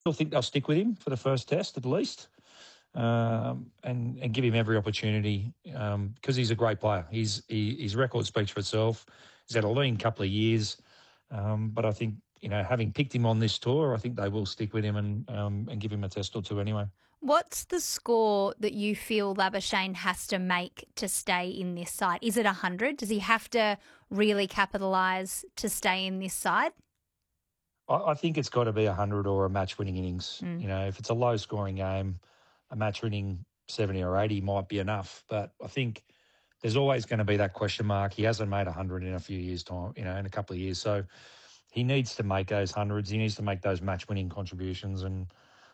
still think they'll stick with him for the first test at least, and give him every opportunity because he's a great player. His record speaks for itself. He's had a lean couple of years, but I think, having picked him on this tour, I think they will stick with him and give him a test or two anyway. What's the score that you feel Labuschagne has to make to stay in this side? Is it 100? Does he have to really capitalise to stay in this side? I think it's got to be 100 or a match-winning innings. If it's a low-scoring game, a match-winning 70 or 80 might be enough. But I think there's always going to be that question mark. He hasn't made 100 in a few years' time, in a couple of years. So he needs to make those hundreds. He needs to make those match-winning contributions and,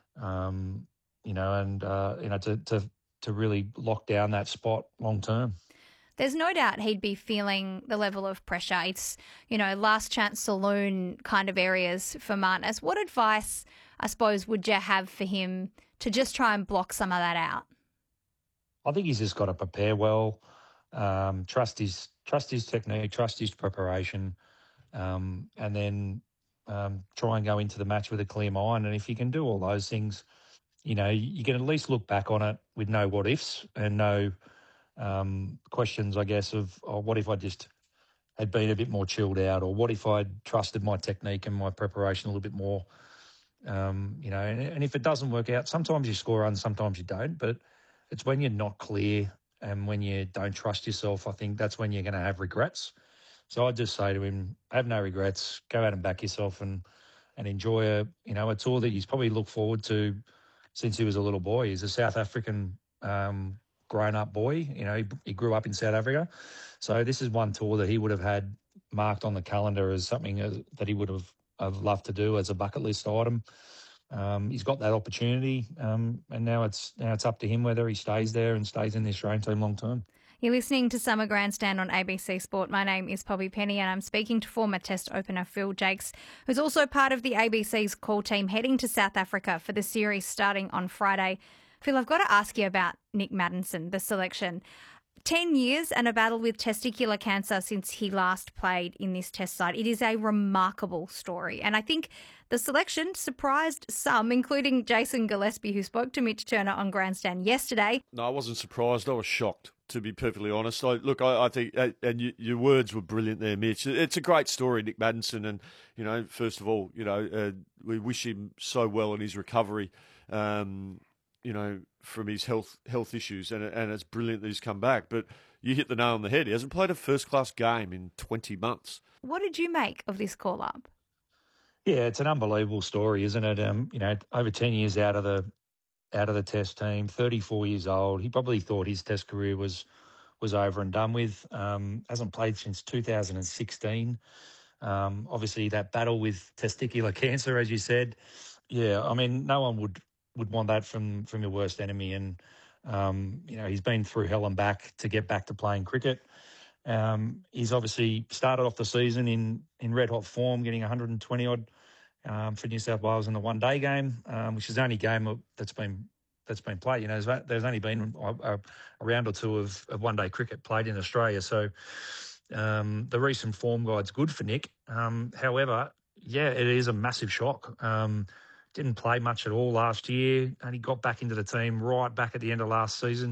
to really lock down that spot long-term. There's no doubt he'd be feeling the level of pressure. It's, last chance saloon kind of areas for Martinez. What advice, I suppose, would you have for him to just try and block some of that out? I think he's just got to prepare well, trust his technique, trust his preparation, and then try and go into the match with a clear mind. And if you can do all those things, you can at least look back on it with no what ifs and no questions, I guess, of what if I just had been a bit more chilled out, or what if I'd trusted my technique and my preparation a little bit more, and if it doesn't work out, sometimes you score runs, sometimes you don't, but it's when you're not clear and when you don't trust yourself, I think that's when you're going to have regrets. So I'd just say to him, have no regrets, go out and back yourself and enjoy a tour that he's probably looked forward to since he was a little boy. He's a South African grown-up boy. He grew up in South Africa. So this is one tour that he would have had marked on the calendar as something that he would have loved to do as a bucket list item. He's got that opportunity, and now it's up to him whether he stays there and stays in the Australian team long term. You're listening to Summer Grandstand on ABC Sport. My name is Poppy Penny and I'm speaking to former Test opener Phil Jakes, who's also part of the ABC's call team heading to South Africa for the series starting on Friday. Phil, I've got to ask you about Nick Maddinson, the selection. 10 years and a battle with testicular cancer since he last played in this Test side. It is a remarkable story. And I think the selection surprised some, including Jason Gillespie, who spoke to Mitch Turner on Grandstand yesterday. No, I wasn't surprised. I was shocked, to be perfectly honest. I think, and your words were brilliant there, Mitch. It's a great story, Nick Maddinson. And, first of all, we wish him so well in his recovery. From his health issues, and it's brilliant that he's come back. But you hit the nail on the head. He hasn't played a first-class game in 20 months. What did you make of this call-up? Yeah, it's an unbelievable story, isn't it? Over 10 years out of the Test team, 34 years old. He probably thought his Test career was over and done with. Hasn't played since 2016. Obviously, that battle with testicular cancer, as you said. Yeah, I mean, no one would want that from your worst enemy. And, he's been through hell and back to get back to playing cricket. He's obviously started off the season in red-hot form, getting 120-odd for New South Wales in the one-day game, which is the only game that's been played. There's only been a round or two of one-day cricket played in Australia. So the recent form guide's good for Nick. However, yeah, it is a massive shock. Didn't play much at all last year, and he got back into the team right back at the end of last season.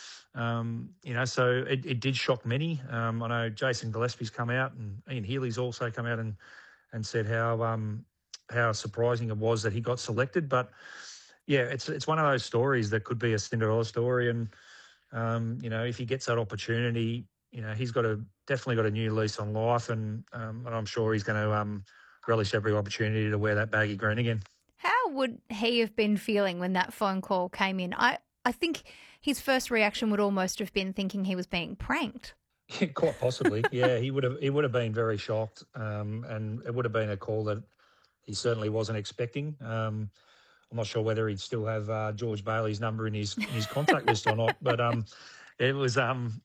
So it did shock many. I know Jason Gillespie's come out, and Ian Healy's also come out and said how surprising it was that he got selected. But yeah, it's one of those stories that could be a Cinderella story, and if he gets that opportunity, he's definitely got a new lease on life, and I'm sure he's going to relish every opportunity to wear that baggy green again. How would he have been feeling when that phone call came in? I think his first reaction would almost have been thinking he was being pranked. Yeah, quite possibly. Yeah, he would have been very shocked, and it would have been a call that he certainly wasn't expecting. I'm not sure whether he'd still have George Bailey's number in his contact list or not, but it's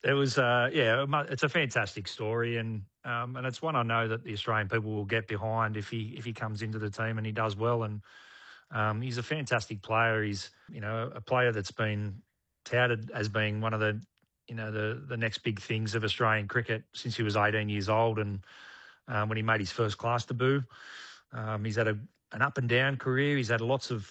a fantastic story, and it's one I know that the Australian people will get behind if he comes into the team and he does well. And he's a fantastic player. He's a player that's been touted as being one of the next big things of Australian cricket since he was 18 years old, and when he made his first class debut. He's had an up and down career. He's had lots of